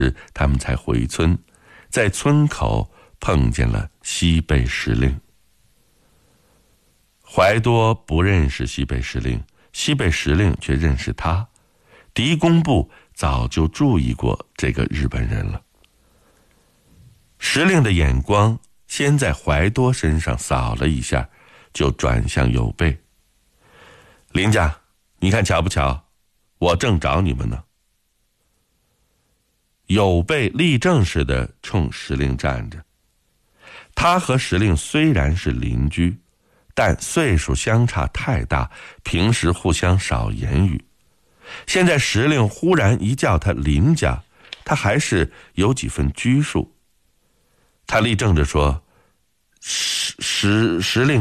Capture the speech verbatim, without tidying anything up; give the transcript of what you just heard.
他们才回村，在村口碰见了西北时令。怀多不认识西北时令，西北时令却认识他。狄公部早就注意过这个日本人了。时令的眼光先在怀多身上扫了一下，就转向有备。林家，你看巧不巧，我正找你们呢。有备立正似的冲时令站着。他和时令虽然是邻居，但岁数相差太大，平时互相少言语。现在时令忽然一叫他林家，他还是有几分拘束。他立正着说：时时时令